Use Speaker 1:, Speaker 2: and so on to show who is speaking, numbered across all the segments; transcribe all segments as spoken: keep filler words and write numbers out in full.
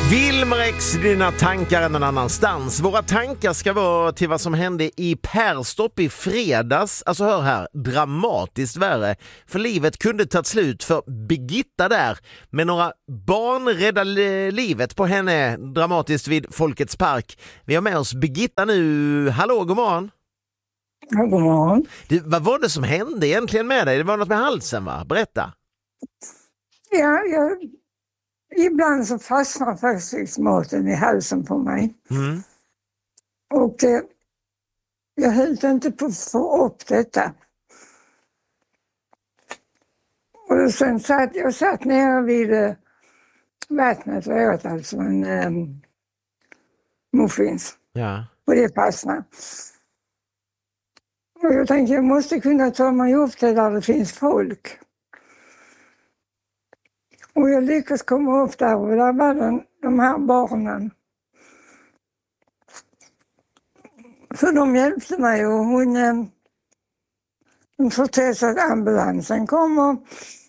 Speaker 1: Wilmrex, dina tankar är någon annanstans. Våra tankar ska vara till vad som hände i Perstorp i fredags. Alltså hör här, dramatiskt värre. För livet kunde ta slut för Birgitta där. Men några barn räddade livet på henne dramatiskt vid Folkets park. Vi har med oss Birgitta nu. Hallå, god morgon.
Speaker 2: Ja, god morgon.
Speaker 1: Du, vad var det som hände egentligen med dig? Det var något med halsen, va? Berätta.
Speaker 2: Ja, jag... Ibland så fastnar faktiskt maten i halsen på mig.
Speaker 1: Mm.
Speaker 2: Och eh, jag höll inte på att få upp detta. Och sen satt jag satt nere vid eh, vattnet och åt alltså en eh, muffins.
Speaker 1: Ja.
Speaker 2: Och det fastnade. Och jag tänkte jag måste kunna ta mig upp till där det finns folk. Och jag lyckades komma upp där och där var den, de här barnen. Så de hjälpte mig och hon, eh, hon såg till så att ambulansen kommer.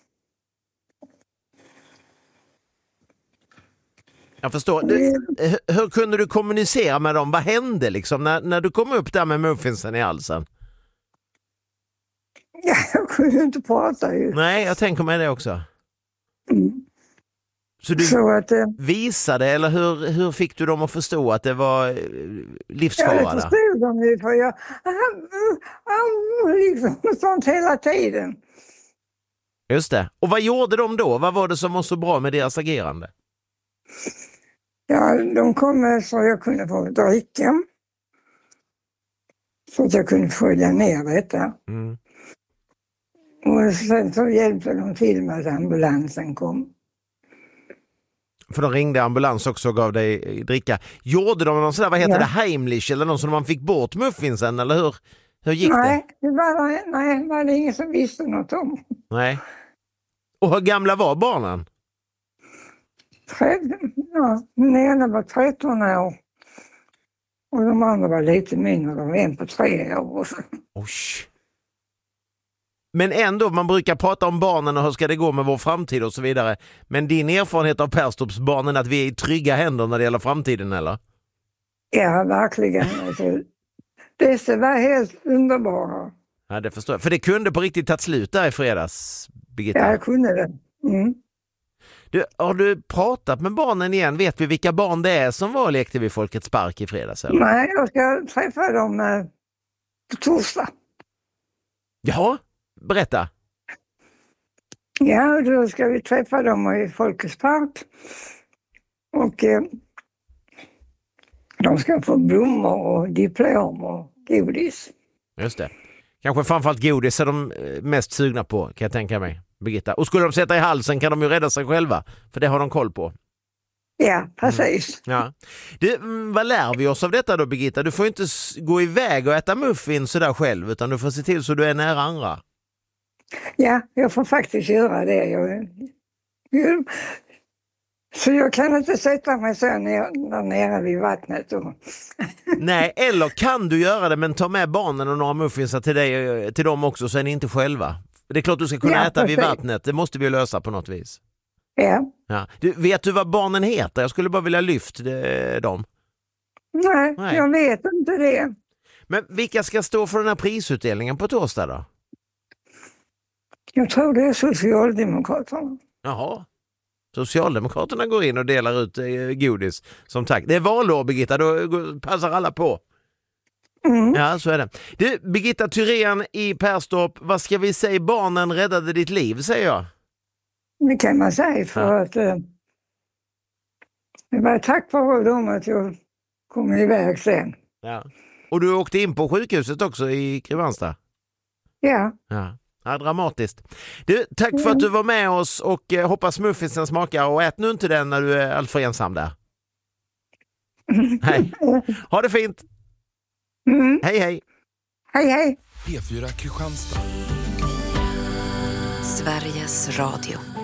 Speaker 1: Jag förstår. Du, hur, hur kunde du kommunicera med dem? Vad hände liksom när, när du kom upp där med muffinsen i halsen?
Speaker 2: Ja, jag kunde inte prata ju.
Speaker 1: Nej, jag tänker mig det också.
Speaker 2: Mm.
Speaker 1: Så du
Speaker 2: Så att, eh,
Speaker 1: visade, eller hur, hur fick du dem att förstå att det var eh, livsfara?
Speaker 2: Ja, det förstod de ju för jag liksom sånt hela tiden.
Speaker 1: Just det. Och vad gjorde de då? Vad var det som var så bra med deras agerande?
Speaker 2: Ja, de kom så jag kunde få dricka. Så att jag kunde följa ner detta.
Speaker 1: Mm.
Speaker 2: Och sen så hjälpte de till med att ambulansen kom.
Speaker 1: För de ringde ambulans också och gav dig dricka. Gjorde de någon sådär, vad heter ja. det, Heimlich eller någon som man fick bort muffinsen, eller hur, hur gick
Speaker 2: nej,
Speaker 1: det?
Speaker 2: det var, nej, det var det ingen som visste något om.
Speaker 1: Nej. Och hur gamla var barnen?
Speaker 2: tretton, ja, den ena var tretton år. Och de andra var lite mindre, de var en på tre år.
Speaker 1: Oj. Men ändå, man brukar prata om barnen och hur ska det gå med vår framtid och så vidare. Men din erfarenhet av Perstorps barnen är att vi är i trygga händer när det gäller framtiden, eller?
Speaker 2: Ja, verkligen. Alltså, det var helt underbara.
Speaker 1: Ja, det förstår jag. För det kunde på riktigt ta slut där i fredags, Birgitta.
Speaker 2: Ja, jag kunde det. Mm.
Speaker 1: Du, har du pratat med barnen igen? Vet vi vilka barn det är som var och lekte vid Folkets park i fredags? Eller?
Speaker 2: Nej, jag ska träffa dem eh, på torsdag.
Speaker 1: Ja, berätta.
Speaker 2: Ja, då ska vi träffa dem i Folkets park. Och eh, de ska få blommor och diplom och godis.
Speaker 1: Just det. Kanske framförallt godis är de mest sugna på, kan jag tänka mig, Birgitta. Och skulle de sätta i halsen kan de ju rädda sig själva. För det har de koll på.
Speaker 2: Ja, precis.
Speaker 1: Mm. Ja. Du, vad lär vi oss av detta då, Birgitta? Du får inte gå iväg och äta muffin sådär själv, utan du får se till så du är nära andra.
Speaker 2: Ja, jag får faktiskt göra det. Jag, jag, så jag kan inte sätta mig så ner, nere vid vattnet. Och...
Speaker 1: Nej, eller kan du göra det, men ta med barnen och några muffinsar till dig, till dem också, så är ni inte själva. Det är klart du ska kunna ja, äta vid vattnet. Det måste vi lösa på något vis.
Speaker 2: Ja.
Speaker 1: Ja. Du, vet du vad barnen heter? Jag skulle bara vilja lyfta dem.
Speaker 2: Nej, Nej, jag vet inte det.
Speaker 1: Men vilka ska stå för den här prisutdelningen på torsdag då?
Speaker 2: Jag tror det är Socialdemokraterna.
Speaker 1: Jaha. Socialdemokraterna går in och delar ut eh, godis som tack. Det är valår, Birgitta, då passar alla på.
Speaker 2: Mm.
Speaker 1: Ja, så är det. Du, Birgitta Thyrén i Perstorp, vad ska vi säga? Barnen räddade ditt liv, säger jag.
Speaker 2: Det kan man säga, för ja. att eh, det var tack vare dem att jag kom iväg sen.
Speaker 1: Ja. Och du åkte in på sjukhuset också i Kristianstad?
Speaker 2: Ja.
Speaker 1: Ja. Ja, dramatiskt. Du, tack för att du var med oss och eh, hoppas muffinsen smakar, och ät nu inte den när du är alltför ensam där. Hej. Ha det fint.
Speaker 2: Mm.
Speaker 1: Hej, hej.
Speaker 2: Hej, hej.
Speaker 3: P fyra Kristianstad.
Speaker 4: Sveriges Radio.